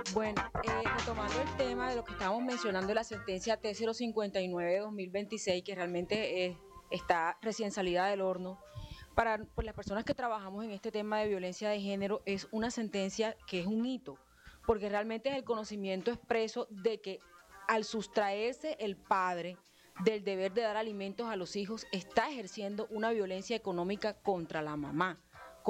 Bueno, retomando el tema de lo que estábamos mencionando, la sentencia T059 de 2026, que realmente está recién salida del horno, para pues, las personas que trabajamos en este tema de violencia de género, es una sentencia que es un hito, porque realmente es el conocimiento expreso de que al sustraerse el padre del deber de dar alimentos a los hijos, está ejerciendo una violencia económica contra la mamá,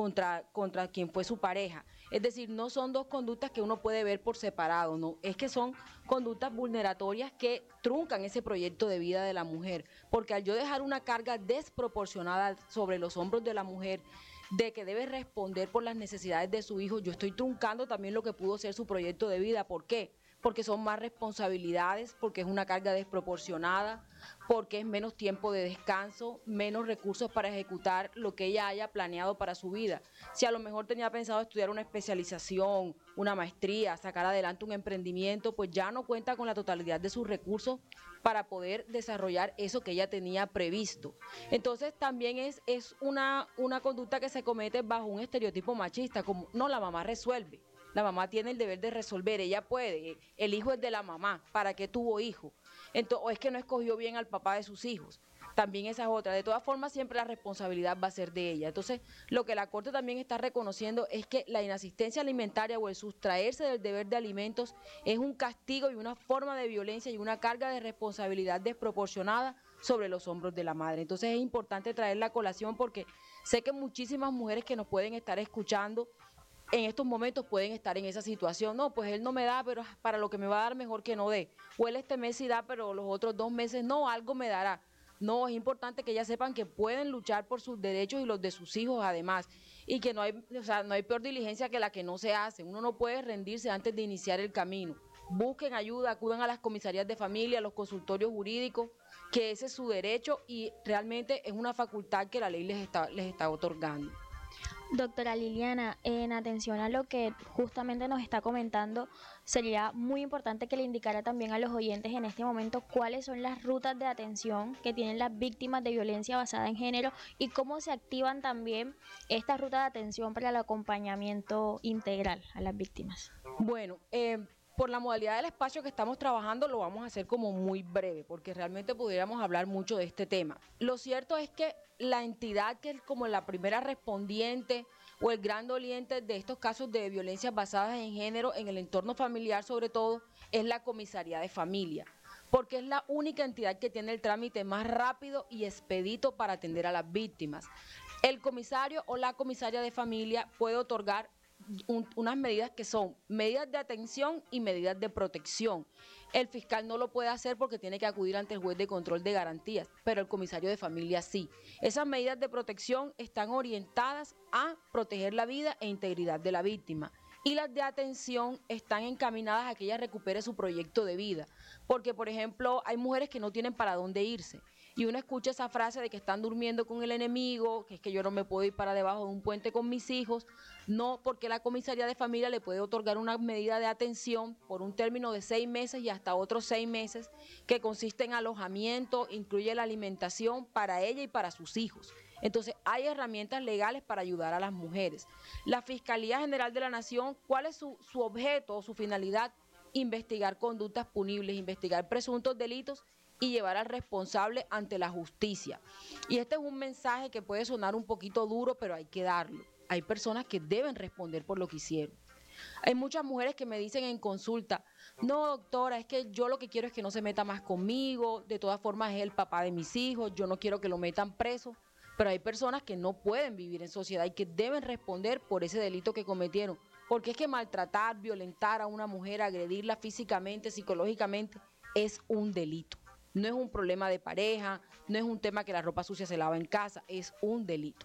contra quien fue su pareja. Es decir, no son dos conductas que uno puede ver por separado, no, es que son conductas vulneratorias que truncan ese proyecto de vida de la mujer, porque al yo dejar una carga desproporcionada sobre los hombros de la mujer, de que debe responder por las necesidades de su hijo, yo estoy truncando también lo que pudo ser su proyecto de vida. ¿Por qué? Porque son más responsabilidades, porque es una carga desproporcionada, porque es menos tiempo de descanso, menos recursos para ejecutar lo que ella haya planeado para su vida. Si a lo mejor tenía pensado estudiar una especialización, una maestría, sacar adelante un emprendimiento, pues ya no cuenta con la totalidad de sus recursos para poder desarrollar eso que ella tenía previsto. Entonces también es una conducta que se comete bajo un estereotipo machista, como no, la mamá resuelve. La mamá tiene el deber de resolver, ella puede, el hijo es de la mamá, ¿para qué tuvo hijo? Entonces, o es que no escogió bien al papá de sus hijos. También esa es otra. De todas formas, siempre la responsabilidad va a ser de ella. Entonces, lo que la Corte también está reconociendo es que la inasistencia alimentaria o el sustraerse del deber de alimentos es un castigo y una forma de violencia y una carga de responsabilidad desproporcionada sobre los hombros de la madre. Entonces, es importante traer la colación porque sé que muchísimas mujeres que nos pueden estar escuchando en estos momentos pueden estar en esa situación. No, pues él no me da, pero para lo que me va a dar mejor que no dé. O él este mes sí da, pero los otros 2 meses no, algo me dará. No, es importante que ellas sepan que pueden luchar por sus derechos y los de sus hijos además. Y que no hay, o sea, no hay peor diligencia que la que no se hace. Uno no puede rendirse antes de iniciar el camino. Busquen ayuda, acudan a las comisarías de familia, a los consultorios jurídicos, que ese es su derecho y realmente es una facultad que la ley les está otorgando. Doctora Liliana, en atención a lo que justamente nos está comentando, sería muy importante que le indicara también a los oyentes en este momento cuáles son las rutas de atención que tienen las víctimas de violencia basada en género y cómo se activan también estas rutas de atención para el acompañamiento integral a las víctimas. Bueno, por la modalidad del espacio que estamos trabajando lo vamos a hacer como muy breve, porque realmente pudiéramos hablar mucho de este tema. Lo cierto es que la entidad que es como la primera respondiente o el gran doliente de estos casos de violencias basadas en género, en el entorno familiar sobre todo, es la comisaría de familia, porque es la única entidad que tiene el trámite más rápido y expedito para atender a las víctimas. El comisario o la comisaria de familia puede otorgar unas medidas que son medidas de atención y medidas de protección. El fiscal no lo puede hacer porque tiene que acudir ante el juez de control de garantías, pero el comisario de familia sí. Esas medidas de protección están orientadas a proteger la vida e integridad de la víctima. Y las de atención están encaminadas a que ella recupere su proyecto de vida. Porque, por ejemplo, hay mujeres que no tienen para dónde irse. Y uno escucha esa frase de que están durmiendo con el enemigo, que es que yo no me puedo ir para debajo de un puente con mis hijos. No, porque la comisaría de familia le puede otorgar una medida de atención por un término de 6 meses y hasta otros 6 meses, que consiste en alojamiento, incluye la alimentación para ella y para sus hijos. Entonces, hay herramientas legales para ayudar a las mujeres. La Fiscalía General de la Nación, ¿cuál es su objeto o su finalidad? Investigar conductas punibles, investigar presuntos delitos y llevar al responsable ante la justicia. Y este es un mensaje que puede sonar un poquito duro, pero hay que darlo. Hay personas que deben responder por lo que hicieron. Hay muchas mujeres que me dicen en consulta, no doctora, es que yo lo que quiero es que no se meta más conmigo, de todas formas es el papá de mis hijos, yo no quiero que lo metan preso, pero hay personas que no pueden vivir en sociedad y que deben responder por ese delito que cometieron, porque es que maltratar, violentar a una mujer, agredirla físicamente, psicológicamente, es un delito. No es un problema de pareja, no es un tema que la ropa sucia se lava en casa, es un delito.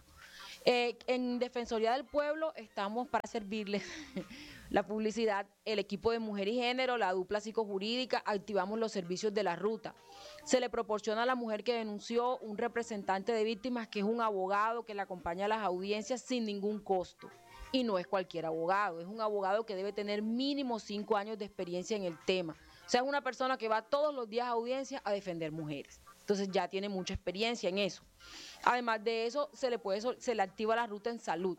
En Defensoría del Pueblo estamos para servirles la publicidad, el equipo de mujer y género, la dupla psicojurídica, activamos los servicios de la ruta. Se le proporciona a la mujer que denunció un representante de víctimas que es un abogado que le acompaña a las audiencias sin ningún costo. Y no es cualquier abogado, es un abogado que debe tener mínimo 5 años de experiencia en el tema. O sea, es una persona que va todos los días a audiencia a defender mujeres. Entonces ya tiene mucha experiencia en eso. Además de eso, se le activa la ruta en salud.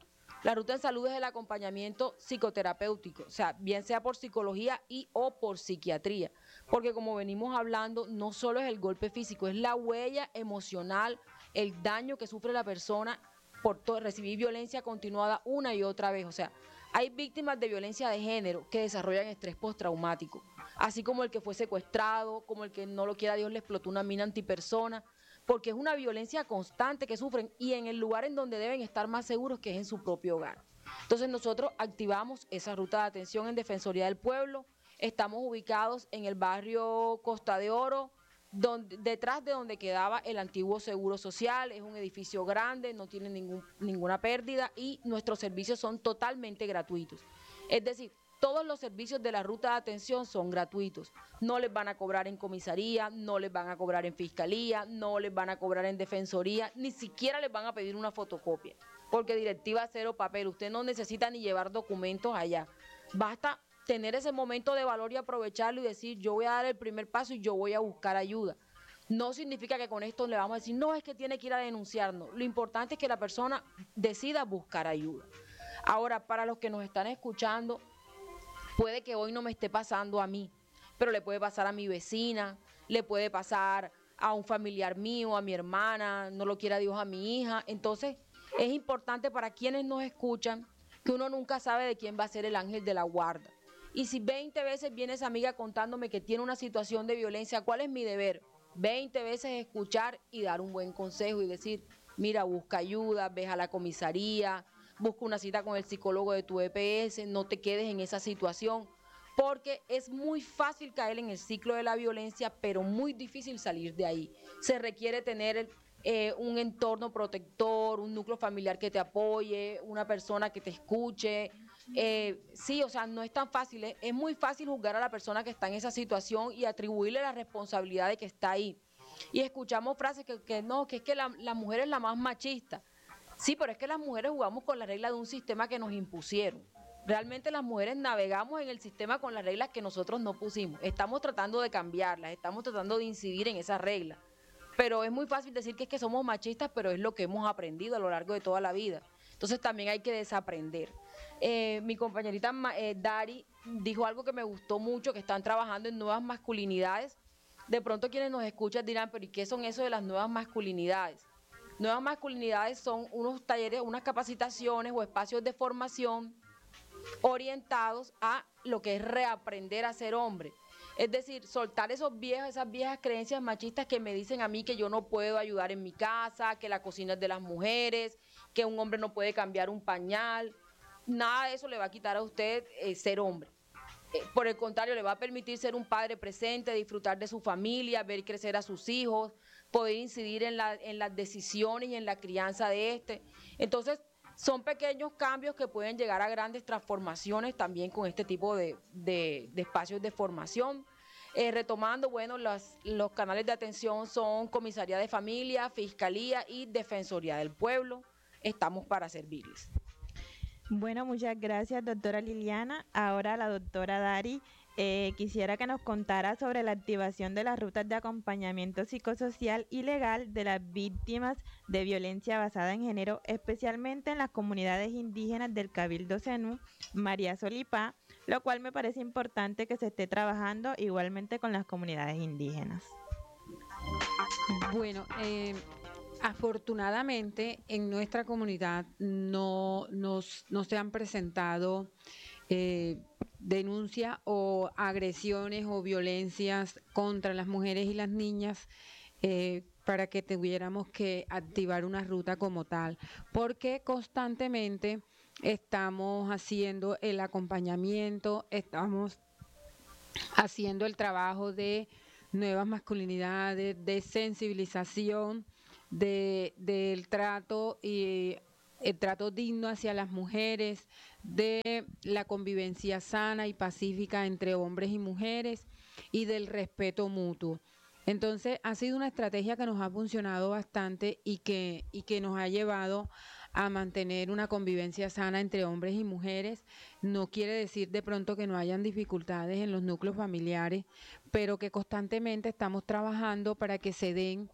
La ruta en salud es el acompañamiento psicoterapéutico, o sea, bien sea por psicología y o por psiquiatría, porque como venimos hablando, no solo es el golpe físico, es la huella emocional, el daño que sufre la persona por recibir violencia continuada una y otra vez, o sea, hay víctimas de violencia de género que desarrollan estrés postraumático, así como el que fue secuestrado, como el que no lo quiera Dios le explotó una mina antipersona, porque es una violencia constante que sufren y en el lugar en donde deben estar más seguros, que es en su propio hogar. Entonces nosotros activamos esa ruta de atención en Defensoría del Pueblo, estamos ubicados en el barrio Costa de Oro, detrás de donde quedaba el antiguo Seguro Social, es un edificio grande, no tiene ninguna pérdida y nuestros servicios son totalmente gratuitos. Es decir, todos los servicios de la ruta de atención son gratuitos. No les van a cobrar en comisaría, no les van a cobrar en fiscalía, no les van a cobrar en defensoría, ni siquiera les van a pedir una fotocopia, porque directiva cero papel, usted no necesita ni llevar documentos allá. Basta tener ese momento de valor y aprovecharlo y decir, yo voy a dar el primer paso y yo voy a buscar ayuda. No significa que con esto le vamos a decir, no, es que tiene que ir a denunciarnos. Lo importante es que la persona decida buscar ayuda. Ahora, para los que nos están escuchando, puede que hoy no me esté pasando a mí, pero le puede pasar a mi vecina, le puede pasar a un familiar mío, a mi hermana, no lo quiera Dios, a mi hija. Entonces, es importante para quienes nos escuchan que uno nunca sabe de quién va a ser el ángel de la guarda. Y si 20 veces viene esa amiga contándome que tiene una situación de violencia, ¿cuál es mi deber? 20 veces escuchar y dar un buen consejo y decir, mira, busca ayuda, ve a la comisaría, busca una cita con el psicólogo de tu EPS, no te quedes en esa situación, porque es muy fácil caer en el ciclo de la violencia, pero muy difícil salir de ahí. Se requiere tener un entorno protector, un núcleo familiar que te apoye, una persona que te escuche. Sí, o sea, no es tan fácil, es muy fácil juzgar a la persona que está en esa situación y atribuirle la responsabilidad de que está ahí. Y escuchamos frases que no, que es que la mujer es la más machista. Sí, pero es que las mujeres jugamos con la regla de un sistema que nos impusieron. Realmente las mujeres navegamos en el sistema con las reglas que nosotros no pusimos. Estamos tratando de cambiarlas, estamos tratando de incidir en esas reglas. Pero es muy fácil decir que es que somos machistas, pero es lo que hemos aprendido a lo largo de toda la vida. Entonces también hay que desaprender. Mi compañerita Dari dijo algo que me gustó mucho, que están trabajando en nuevas masculinidades. De pronto quienes nos escuchan dirán, pero ¿y qué son eso de las nuevas masculinidades? Nuevas masculinidades son unos talleres, unas capacitaciones o espacios de formación orientados a lo que es reaprender a ser hombre. Es decir, soltar esas viejas creencias machistas que me dicen a mí que yo no puedo ayudar en mi casa, que la cocina es de las mujeres, que un hombre no puede cambiar un pañal. Nada de eso le va a quitar a usted ser hombre. Por el contrario, le va a permitir ser un padre presente, disfrutar de su familia, ver crecer a sus hijos, poder incidir en las decisiones y en la crianza de este. Entonces, son pequeños cambios que pueden llegar a grandes transformaciones también con este tipo de espacios de formación. Retomando, bueno, los canales de atención son Comisaría de Familia, Fiscalía y Defensoría del Pueblo. Estamos para servirles. Bueno, muchas gracias, doctora Liliana. Ahora la doctora Dari quisiera que nos contara sobre la activación de las rutas de acompañamiento psicosocial y legal de las víctimas de violencia basada en género, especialmente en las comunidades indígenas del Cabildo Zenú, María Solipá, lo cual me parece importante que se esté trabajando igualmente con las comunidades indígenas. Bueno, afortunadamente en nuestra comunidad no se han presentado denuncias o agresiones o violencias contra las mujeres y las niñas para que tuviéramos que activar una ruta como tal, porque constantemente estamos haciendo el acompañamiento, estamos haciendo el trabajo de nuevas masculinidades, de sensibilización, del trato y el trato digno hacia las mujeres, de la convivencia sana y pacífica entre hombres y mujeres y del respeto mutuo. Entonces ha sido una estrategia que nos ha funcionado bastante y que nos ha llevado a mantener una convivencia sana entre hombres y mujeres. No quiere decir de pronto que no hayan dificultades en los núcleos familiares, pero que constantemente estamos trabajando para que se den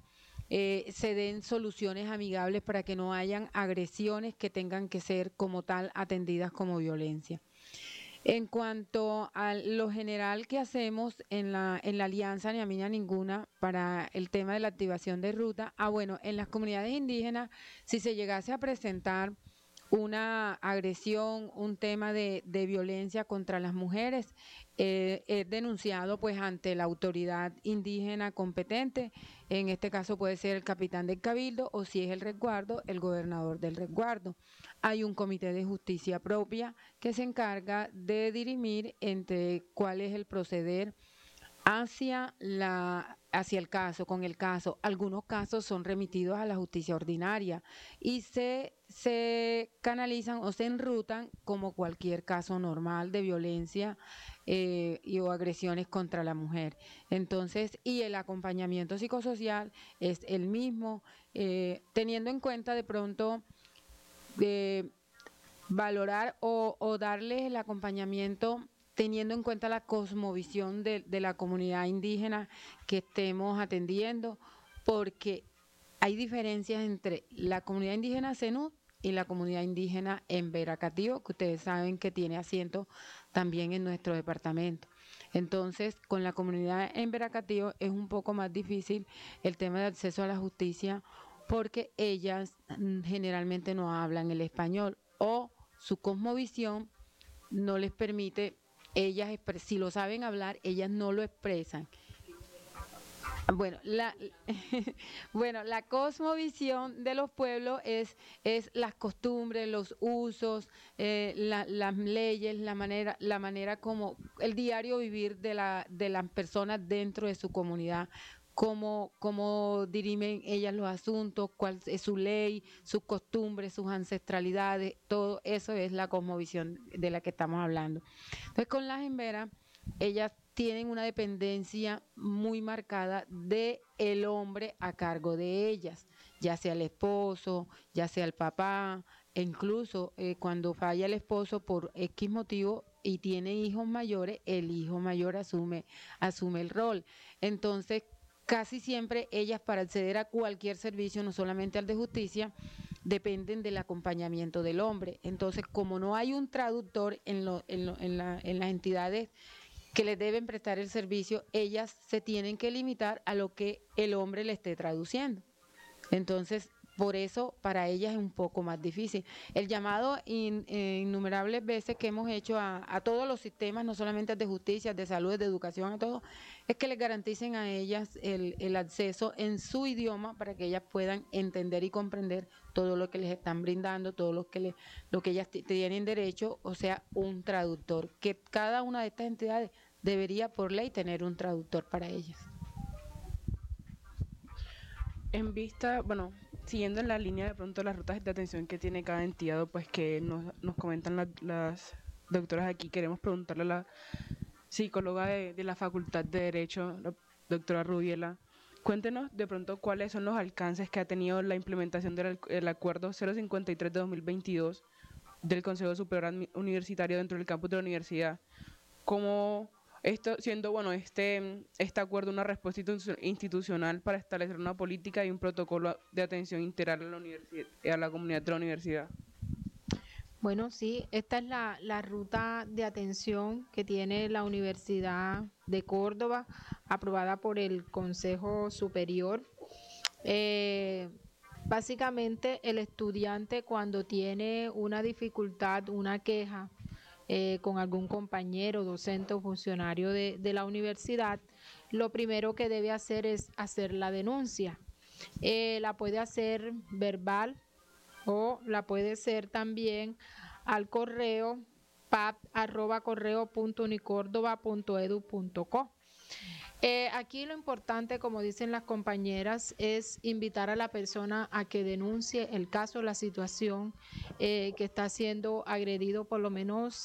se den soluciones amigables para que no hayan agresiones que tengan que ser como tal atendidas como violencia. En cuanto a lo general que hacemos en la alianza Ni a mí ni a ninguna para el tema de la activación de ruta, bueno, en las comunidades indígenas, si se llegase a presentar una agresión, un tema de violencia contra las mujeres, es denunciado pues ante la autoridad indígena competente. En este caso puede ser el capitán del cabildo o si es el resguardo, el gobernador del resguardo. Hay un comité de justicia propia que se encarga de dirimir entre cuál es el proceder hacia el caso, con el caso. Algunos casos son remitidos a la justicia ordinaria y se canalizan o se enrutan como cualquier caso normal de violencia o agresiones contra la mujer. Entonces, y el acompañamiento psicosocial es el mismo, teniendo en cuenta de pronto valorar o darles el acompañamiento teniendo en cuenta la cosmovisión de la comunidad indígena que estemos atendiendo, porque hay diferencias entre la comunidad indígena Zenú y la comunidad indígena en Veracatío, que ustedes saben que tiene asiento también en nuestro departamento. Entonces, con la comunidad en Veracatío es un poco más difícil el tema de acceso a la justicia, porque ellas generalmente no hablan el español o su cosmovisión no les permite, ellas si lo saben hablar, ellas no lo expresan. Bueno, la cosmovisión de los pueblos es las costumbres, los usos, las leyes, la manera como el diario vivir de las personas dentro de su comunidad. Cómo dirimen ellas los asuntos, cuál es su ley, sus costumbres, sus ancestralidades, todo eso es la cosmovisión de la que estamos hablando. Entonces, con las hemberas, ellas tienen una dependencia muy marcada de el hombre a cargo de ellas, ya sea el esposo, ya sea el papá, e incluso cuando falla el esposo por X motivo y tiene hijos mayores, el hijo mayor asume el rol. Entonces, casi siempre ellas para acceder a cualquier servicio, no solamente al de justicia, dependen del acompañamiento del hombre. Entonces, como no hay un traductor en las entidades que les deben prestar el servicio, ellas se tienen que limitar a lo que el hombre le esté traduciendo. Entonces, por eso para ellas es un poco más difícil. El llamado innumerables veces que hemos hecho a todos los sistemas, no solamente de justicia, de salud, de educación, a todos, es que les garanticen a ellas el acceso en su idioma para que ellas puedan entender y comprender todo lo que les están brindando, todo lo que ellas tienen derecho, o sea, un traductor, que cada una de estas entidades debería por ley tener un traductor para ellas. En vista, bueno, siguiendo en la línea de pronto las rutas de atención que tiene cada entidad, pues que nos comentan las doctoras aquí, queremos preguntarle a la psicóloga de la Facultad de Derecho, la doctora Rubiela, cuéntenos de pronto cuáles son los alcances que ha tenido la implementación del Acuerdo 053 de 2022 del Consejo Superior Universitario dentro del campus de la universidad, cómo esto siendo, bueno, este acuerdo una respuesta institucional para establecer una política y un protocolo de atención integral a la comunidad de la universidad. Bueno, sí, esta es la ruta de atención que tiene la Universidad de Córdoba, aprobada por el Consejo Superior. Básicamente, el estudiante cuando tiene una dificultad, una queja, con algún compañero, docente o funcionario de la universidad, lo primero que debe hacer es hacer la denuncia. La puede hacer verbal o la puede hacer también al correo pap@correo.unicordova.edu.co. Aquí lo importante, como dicen las compañeras, es invitar a la persona a que denuncie el caso, la situación que está siendo agredido por lo menos